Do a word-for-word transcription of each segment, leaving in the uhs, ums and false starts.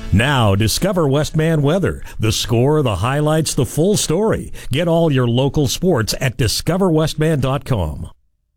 Now, discover Westman weather. The score, the highlights, the full story. Get all your local sports at discover westman dot com.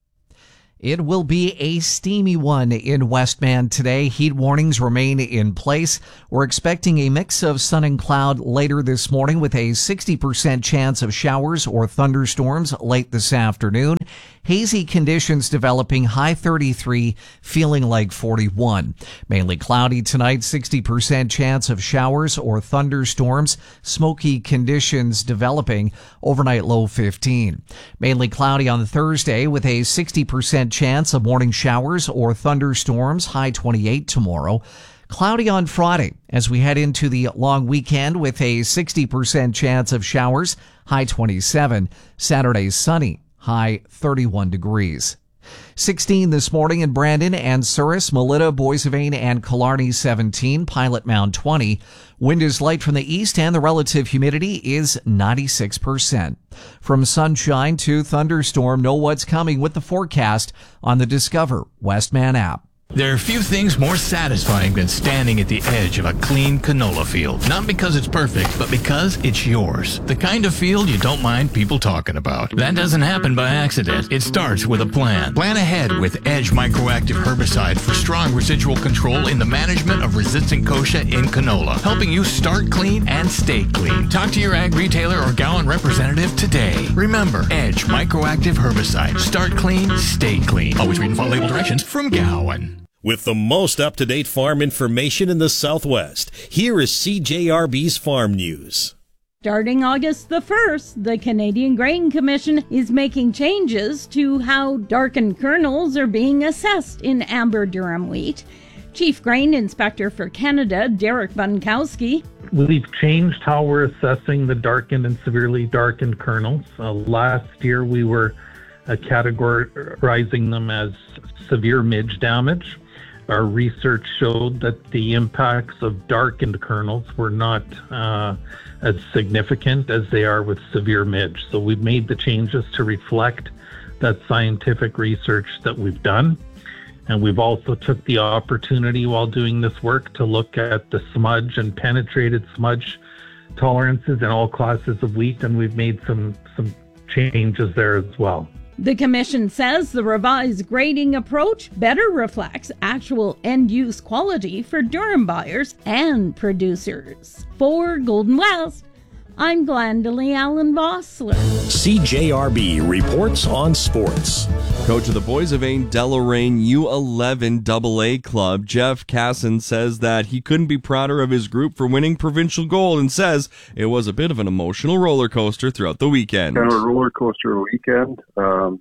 It will be a steamy one in Westman today. Heat warnings remain in place. We're expecting a mix of sun and cloud later this morning with a sixty percent chance of showers or thunderstorms late this afternoon. Hazy conditions developing, high thirty-three, feeling like forty-one. Mainly cloudy tonight, sixty percent chance of showers or thunderstorms. Smoky conditions developing, overnight low fifteen. Mainly cloudy on Thursday with a sixty percent chance of morning showers or thunderstorms, high twenty-eight tomorrow. Cloudy on Friday as we head into the long weekend with a sixty percent chance of showers, high twenty-seven. Saturday sunny, high thirty-one degrees. sixteen this morning in Brandon and Souris, Melita, Boissevain, and Killarney seventeen, Pilot Mound twenty. Wind is light from the east and the relative humidity is ninety-six percent. From sunshine to thunderstorm, know what's coming with the forecast on the Discover Westman app. There are few things more satisfying than standing at the edge of a clean canola field. Not because it's perfect, but because it's yours. The kind of field you don't mind people talking about. That doesn't happen by accident. It starts with a plan. Plan ahead with Edge Microactive Herbicide for strong residual control in the management of resistant kochia in canola, helping you start clean and stay clean. Talk to your ag retailer or Gowan representative today. Remember, Edge Microactive Herbicide. Start clean, stay clean. Always read and follow label directions from Gowan. With the most up-to-date farm information in the Southwest, here is C J R B's Farm News. Starting August the first, the Canadian Grain Commission is making changes to how darkened kernels are being assessed in amber durum wheat. Chief Grain Inspector for Canada, Derek Bunkowski. We've changed how we're assessing the darkened and severely darkened kernels. Uh, last year we were uh, categorizing them as severe midge damage. Our research showed that the impacts of darkened kernels were not uh, as significant as they are with severe midge. So we've made the changes to reflect that scientific research that we've done. And we've also took the opportunity while doing this work to look at the smudge and penetrated smudge tolerances in all classes of wheat, and we've made some, some changes there as well. The Commission says the revised grading approach better reflects actual end-use quality for durum buyers and producers. For Golden West, I'm Glendalee Allen Vossler. C J R B reports on sports. Coach of the Boissevain Deloraine U eleven double A club, Jeff Casson, says that he couldn't be prouder of his group for winning provincial gold and says it was a bit of an emotional roller coaster throughout the weekend. Kind of a roller coaster weekend. Um,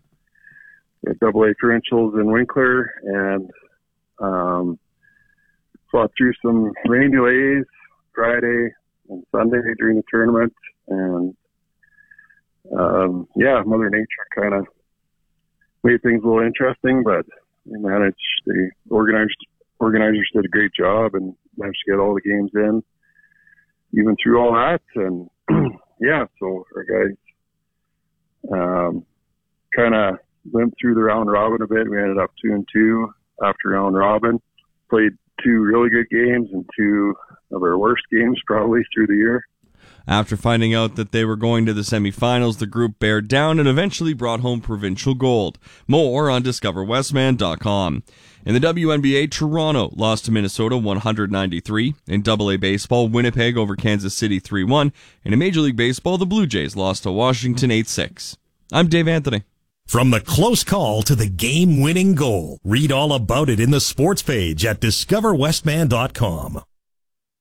double A provincials in Winkler and um, fought through some rain delays Friday and Sunday during the tournament, and um, yeah, Mother Nature kind of made things a little interesting, but we managed. The organizers organizers did a great job and managed to get all the games in, even through all that. And yeah, so our guys um, kind of went through the round robin a bit. We ended up two and two after round robin. Played two really good games and two of our worst games probably through the year. After finding out that they were going to the semifinals, the group bared down and eventually brought home provincial gold. More on discover westman dot com. In the W N B A, Toronto lost to Minnesota one ninety-three. In double A baseball, Winnipeg over Kansas City three one. And in Major League Baseball, the Blue Jays lost to Washington eight six. I'm Dave Anthony. From the close call to the game-winning goal, read all about it in the sports page at discover westman dot com.